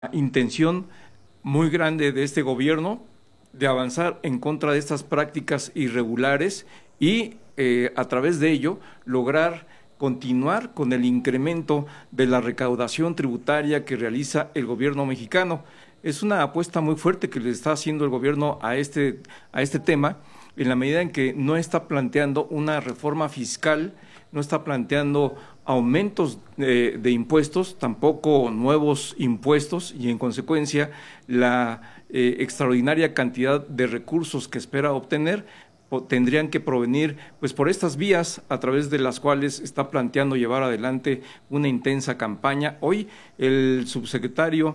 intención muy grande de este gobierno de avanzar en contra de estas prácticas irregulares y a través de ello lograr continuar con el incremento de la recaudación tributaria que realiza el gobierno mexicano. Es una apuesta muy fuerte que le está haciendo el gobierno a este tema, en la medida en que no está planteando una reforma fiscal, no está planteando aumentos de impuestos, tampoco nuevos impuestos, y en consecuencia la extraordinaria cantidad de recursos que espera obtener tendrían que provenir pues por estas vías a través de las cuales está planteando llevar adelante una intensa campaña. Hoy el subsecretario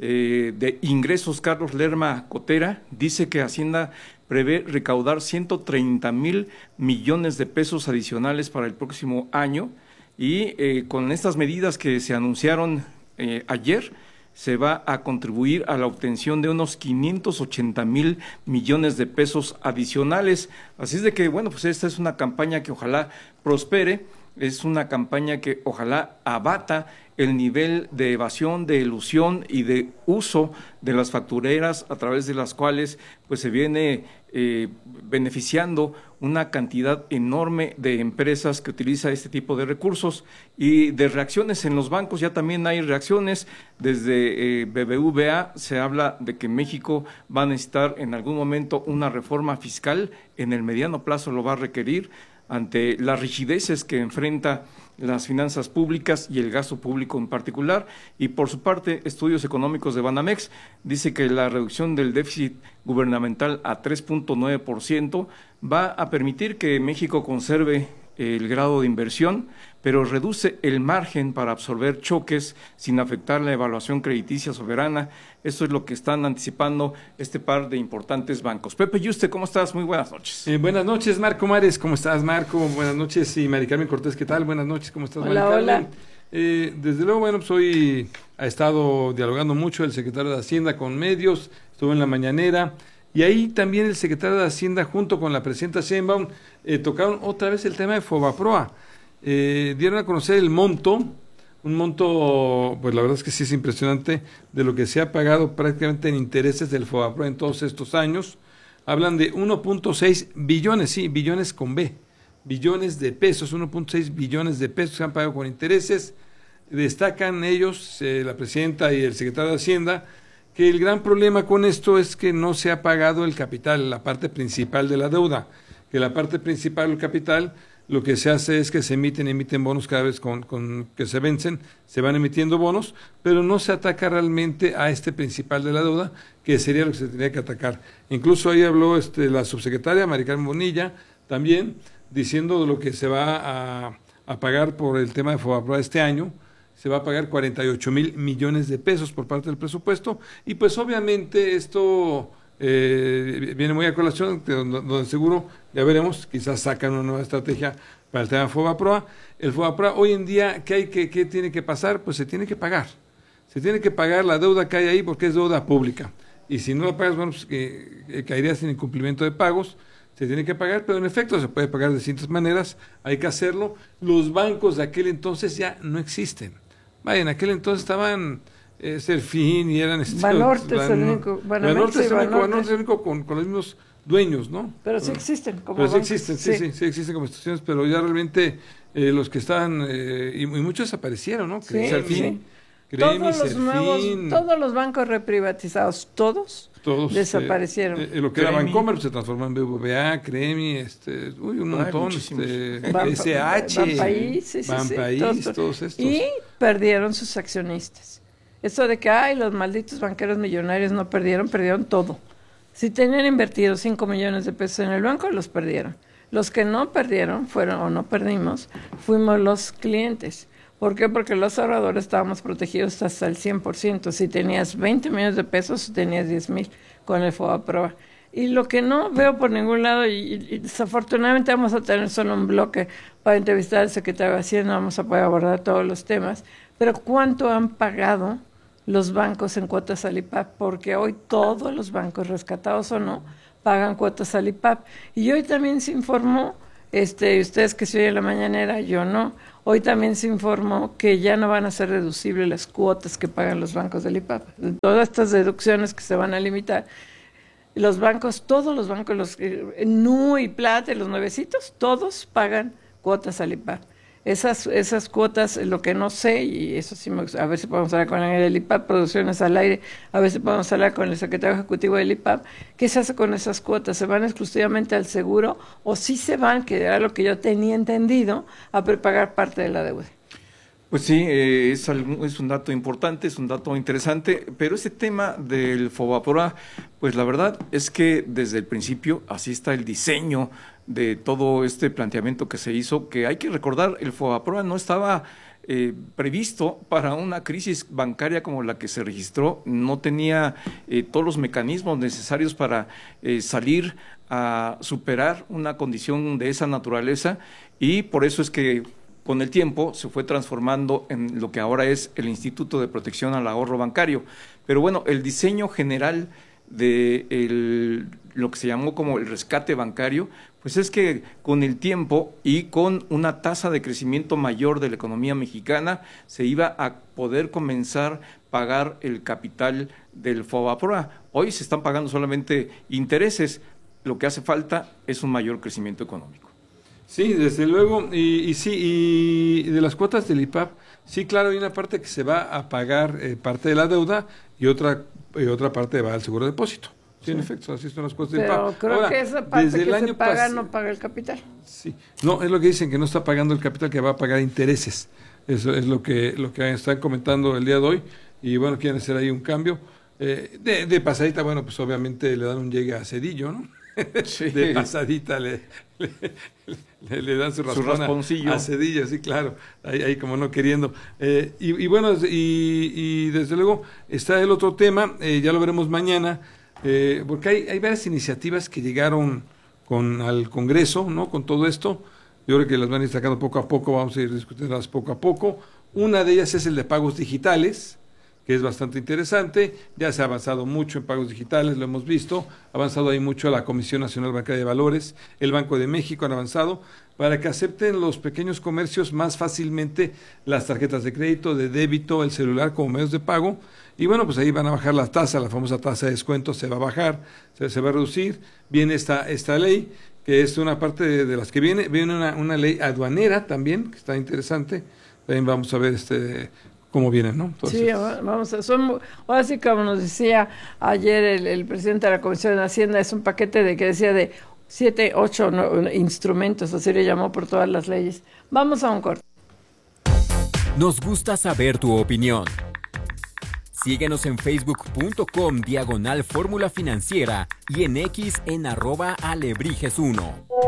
de Ingresos, Carlos Lerma Cotera, dice que Hacienda prevé recaudar 130,000 millones de pesos adicionales para el próximo año, y con estas medidas que se anunciaron ayer, se va a contribuir a la obtención de unos 580,000 millones de pesos adicionales. Así es de que, bueno, pues esta es una campaña que ojalá prospere, es una campaña que ojalá abata el nivel de evasión, de elusión y de uso de las factureras, a través de las cuales pues se viene beneficiando una cantidad enorme de empresas que utiliza este tipo de recursos. Y de reacciones en los bancos, ya también hay reacciones. Desde BBVA se habla de que México va a necesitar en algún momento una reforma fiscal, en el mediano plazo lo va a requerir, ante las rigideces que enfrenta las finanzas públicas y el gasto público en particular. Y por su parte, Estudios Económicos de Banamex dice que la reducción del déficit gubernamental a 3.9% va a permitir que México conserve el grado de inversión, pero reduce el margen para absorber choques sin afectar la evaluación crediticia soberana. Eso es lo que están anticipando este par de importantes bancos. Pepe Yuste, ¿cómo estás? Muy buenas noches. Buenas noches, Marco Mares. ¿Cómo estás, Marco? Buenas noches. Y Mari Carmen Cortés, ¿qué tal? Buenas noches, ¿cómo estás, hola, Mari Carmen? Hola. Desde luego, bueno, pues hoy ha estado dialogando mucho el secretario de Hacienda con medios, estuvo en la mañanera, y ahí también el secretario de Hacienda junto con la presidenta Sheinbaum tocaron otra vez el tema de Fobaproa. Dieron a conocer el monto, un monto, pues la verdad es que sí es impresionante, de lo que se ha pagado prácticamente en intereses del Fobaproa en todos estos años. Hablan de 1.6 billones, sí, billones con B, billones de pesos, 1.6 billones de pesos se han pagado con intereses. Destacan ellos, la presidenta y el secretario de Hacienda, que el gran problema con esto es que no se ha pagado el capital, la parte principal de la deuda, que la parte principal del capital lo que se hace es que se emiten bonos cada vez con que se vencen, se van emitiendo bonos, pero no se ataca realmente a este principal de la deuda, que sería lo que se tendría que atacar. Incluso ahí habló la subsecretaria, Mari Carmen Bonilla, también, diciendo lo que se va a pagar por el tema de Fobaproa este año. Se va a pagar 48,000 millones de pesos por parte del presupuesto, y pues obviamente esto viene muy a colación, donde seguro, ya veremos, quizás sacan una nueva estrategia para el tema de Fobaproa. El Fobaproa hoy en día, ¿qué tiene que pasar? Pues se tiene que pagar la deuda que hay ahí, porque es deuda pública, y si no la pagas, bueno, pues caerías en incumplimiento de pagos. Se tiene que pagar, pero en efecto se puede pagar de distintas maneras, hay que hacerlo. Los bancos de aquel entonces ya no existen. Vaya, en aquel entonces estaban Serfín y eran... Banorte es el único. Banorte es el único con los mismos dueños, ¿no? Pero sí existen como pero bancos. Sí existen como instituciones, pero ya realmente los que estaban, y muchos desaparecieron, ¿no? Sí, Serfín, sí. Gremi, Serfín... Todos los bancos reprivatizados, todos desaparecieron. Lo que era Bancomer se transformó en BBVA, Cremi, un montón, SH, Banpaís, todos estos. Y perdieron sus accionistas. Eso de que, los malditos banqueros millonarios no perdieron todo. Si tenían invertido 5 millones de pesos en el banco, los perdieron. Los que no perdieron no perdimos, fuimos los clientes. ¿Por qué? Porque los ahorradores estábamos protegidos hasta el 100%. Si tenías 20 millones de pesos, tenías 10,000 con el Fobaproa. Y lo que no veo por ningún lado, y desafortunadamente vamos a tener solo un bloque para entrevistar al secretario de Hacienda, vamos a poder abordar todos los temas, pero ¿cuánto han pagado los bancos en cuotas al IPAP? Porque hoy todos los bancos, rescatados o no, pagan cuotas al IPAP. Y hoy también se informó ustedes que se oyen la mañanera, yo no. Hoy también se informó que ya no van a ser deducibles las cuotas que pagan los bancos del IPAP. Todas estas deducciones que se van a limitar. Los bancos, todos los bancos, los NU y Plata, los nuevecitos, todos pagan cuotas al IPAP. Esas cuotas, lo que no sé, y eso sí, a ver si podemos hablar con el IPAP, Producciones al Aire, a ver si podemos hablar con el secretario ejecutivo del IPAP, ¿qué se hace con esas cuotas? ¿Se van exclusivamente al seguro o sí se van, que era lo que yo tenía entendido, a prepagar parte de la deuda? Pues sí, es un dato importante, es un dato interesante, pero ese tema del FOBAPROA, pues la verdad es que desde el principio así está el diseño de todo este planteamiento que se hizo, que hay que recordar, el FOBAPROA no estaba previsto para una crisis bancaria como la que se registró, no tenía todos los mecanismos necesarios para salir a superar una condición de esa naturaleza, y por eso es que con el tiempo se fue transformando en lo que ahora es el Instituto de Protección al Ahorro Bancario. Pero bueno, el diseño general de lo que se llamó como el rescate bancario, pues es que con el tiempo y con una tasa de crecimiento mayor de la economía mexicana se iba a poder comenzar a pagar el capital del FOBAPROA. Hoy se están pagando solamente intereses, lo que hace falta es un mayor crecimiento económico. Sí, desde luego, y de las cuotas del IPAP, sí, claro, hay una parte que se va a pagar parte de la deuda y otra parte va al seguro de depósito. Sí, en efecto, así son las cuotas del IPAP. Pero creo ahora, que esa parte desde que el se paga no paga el capital. Sí, no, es lo que dicen, que no está pagando el capital, que va a pagar intereses. Eso es lo que están comentando el día de hoy, y bueno, quieren hacer ahí un cambio. De pasadita, bueno, pues obviamente le dan un llegue a Cedillo, ¿no? Sí. De pasadita le dan su rasponcillo a Cedillo, sí, claro, ahí como no queriendo. Y bueno, y desde luego está el otro tema, ya lo veremos mañana, porque hay varias iniciativas que llegaron al Congreso, ¿no? Con todo esto, yo creo que las van a ir sacando poco a poco, vamos a ir discutiéndolas poco a poco. Una de ellas es el de pagos digitales, que es bastante interesante. Ya se ha avanzado mucho en pagos digitales, lo hemos visto, ha avanzado ahí mucho la Comisión Nacional Bancaria de Valores, el Banco de México han avanzado para que acepten los pequeños comercios más fácilmente las tarjetas de crédito, de débito, el celular como medios de pago, y bueno, pues ahí van a bajar la tasa, la famosa tasa de descuento se va a bajar, se va a reducir. Viene esta ley, que es una parte de las que viene una ley aduanera también, que está interesante, también vamos a ver cómo vienen, ¿no? Entonces, sí, vamos ahora sí, como nos decía ayer el presidente de la Comisión de Hacienda, es un paquete que decía de 7, 8 instrumentos, así le llamó, por todas las leyes. Vamos a un corte. Nos gusta saber tu opinión. Síguenos en facebook.com/Fórmula Financiera y en X en @Alebrijes1.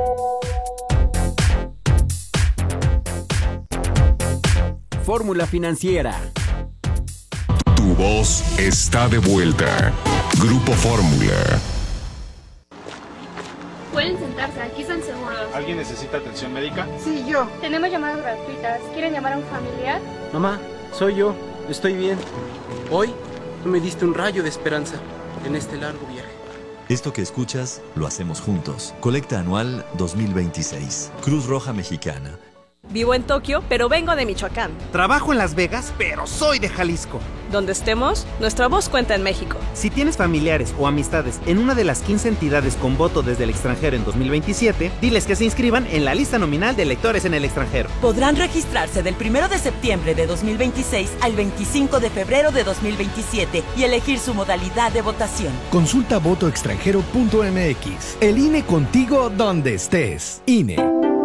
Fórmula Financiera. Tu voz está de vuelta. Grupo Fórmula. Pueden sentarse, aquí están seguros. ¿Alguien necesita atención médica? Sí, yo. Tenemos llamadas gratuitas. ¿Quieren llamar a un familiar? Mamá, soy yo. Estoy bien. Hoy tú me diste un rayo de esperanza en este largo viaje. Esto que escuchas lo hacemos juntos. Colecta anual 2026. Cruz Roja Mexicana. Vivo en Tokio, pero vengo de Michoacán. Trabajo en Las Vegas, pero soy de Jalisco. Donde estemos, nuestra voz cuenta en México. Si tienes familiares o amistades en una de las 15 entidades con voto desde el extranjero en 2027, diles que se inscriban en la lista nominal de electores en el extranjero. Podrán registrarse del 1 de septiembre de 2026 al 25 de febrero de 2027 y elegir su modalidad de votación. Consulta votoextranjero.mx. El INE contigo donde estés. INE.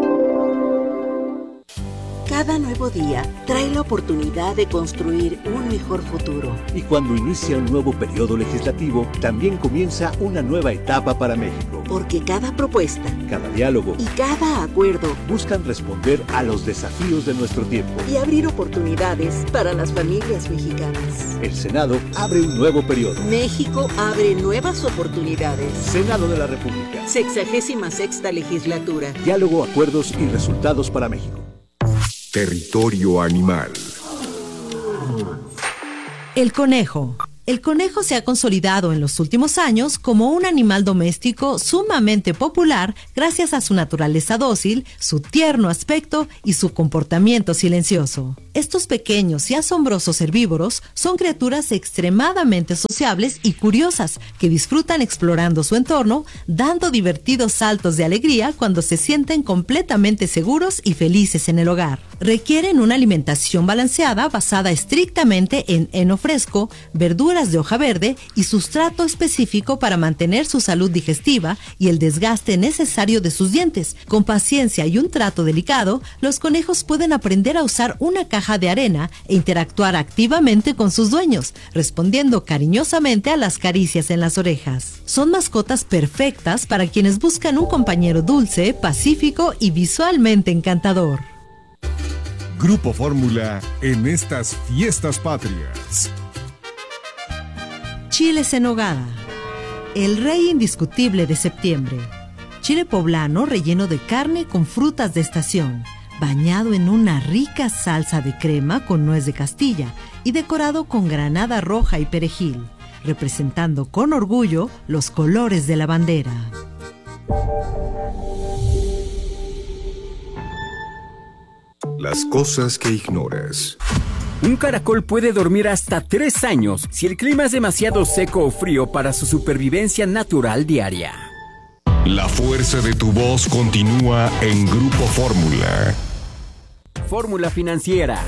Cada nuevo día trae la oportunidad de construir un mejor futuro. Y cuando inicia un nuevo periodo legislativo, también comienza una nueva etapa para México. Porque cada propuesta, cada diálogo y cada acuerdo buscan responder a los desafíos de nuestro tiempo y abrir oportunidades para las familias mexicanas. El Senado abre un nuevo periodo. México abre nuevas oportunidades. Senado de la República. 66ª legislatura. Diálogo, acuerdos y resultados para México. Territorio animal. El conejo. El conejo se ha consolidado en los últimos años como un animal doméstico sumamente popular gracias a su naturaleza dócil, su tierno aspecto y su comportamiento silencioso. Estos pequeños y asombrosos herbívoros son criaturas extremadamente sociables y curiosas que disfrutan explorando su entorno, dando divertidos saltos de alegría cuando se sienten completamente seguros y felices en el hogar. Requieren una alimentación balanceada basada estrictamente en heno fresco, verduras de hoja verde y sustrato específico para mantener su salud digestiva y el desgaste necesario de sus dientes. Con paciencia y un trato delicado, los conejos pueden aprender a usar una caja de arena e interactuar activamente con sus dueños, respondiendo cariñosamente a las caricias en las orejas. Son mascotas perfectas para quienes buscan un compañero dulce, pacífico y visualmente encantador. Grupo Fórmula en estas fiestas patrias. Chiles en nogada, el rey indiscutible de septiembre. Chile poblano relleno de carne con frutas de estación, bañado en una rica salsa de crema con nuez de Castilla y decorado con granada roja y perejil, representando con orgullo los colores de la bandera. Las cosas que ignoras. Un caracol puede dormir hasta 3 años si el clima es demasiado seco o frío para su supervivencia natural diaria. La fuerza de tu voz continúa en Grupo Fórmula. Fórmula Financiera.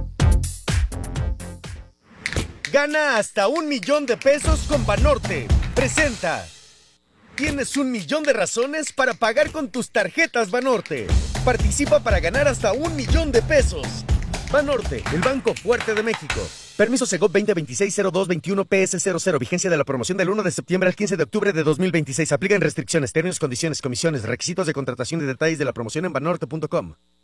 Gana hasta $1,000,000 con Banorte. Presenta. Tienes 1,000,000 de razones para pagar con tus tarjetas Banorte. Participa para ganar hasta $1,000,000. Banorte, el banco fuerte de México. Permiso Segov 2026-0221 PS00. Vigencia de la promoción del 1 de septiembre al 15 de octubre de 2026. Aplican restricciones, términos, condiciones, comisiones, requisitos de contratación y detalles de la promoción en banorte.com.